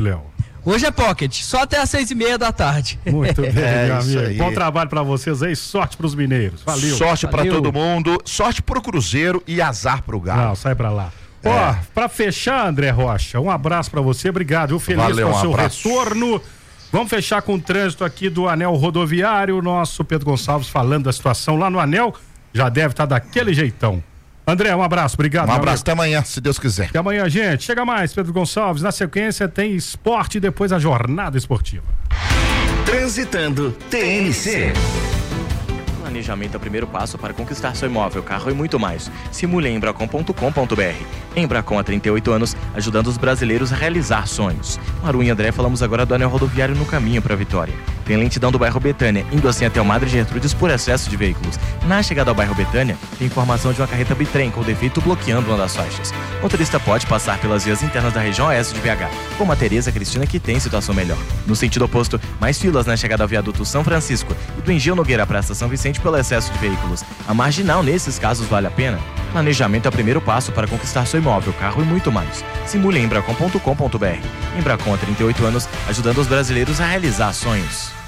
Léo. Hoje é Pocket, só até às 6:30 da tarde. Muito bem, meu amigo. Aí. Bom trabalho pra vocês aí, sorte pros mineiros. Valeu. Sorte pra Valeu. todo mundo, sorte pro Cruzeiro e azar pro Galo. Não, sai pra lá. Ó, pra fechar, André Rocha, um abraço pra você, obrigado, viu? Feliz Valeu, com o um seu abraço. retorno. Vamos fechar com o trânsito aqui do Anel Rodoviário, o nosso Pedro Gonçalves falando da situação lá no Anel, já deve estar daquele jeitão. André, um abraço, obrigado. Um meu abraço, amigo. até amanhã, se Deus quiser. Até amanhã, gente. Chega mais, Pedro Gonçalves. Na sequência tem esporte e depois a jornada esportiva. Transitando TNC. Planejamento é o primeiro passo para conquistar seu imóvel, carro e muito mais. Simule em Embracon.com.br. Embracon há 38 anos, ajudando os brasileiros a realizar sonhos. Maru e André, falamos agora do anel rodoviário no caminho para a Vitória. Tem lentidão do bairro Betânia, indo assim até o Madre Gertrudes por excesso de veículos. Na chegada ao bairro Betânia, tem informação de uma carreta bitrem com defeito bloqueando uma das faixas. O motorista pode passar pelas vias internas da região oeste de BH, como a Tereza Cristina, que tem situação melhor. No sentido oposto, mais filas na chegada ao viaduto São Francisco e do Engio Nogueira para a estação Vicente pelo excesso de veículos. A marginal, nesses casos, vale a pena? Planejamento é o primeiro passo para conquistar seu imóvel, carro e muito mais. Simule em Embracon.com.br. Embracon há 38 anos, ajudando os brasileiros a realizar sonhos.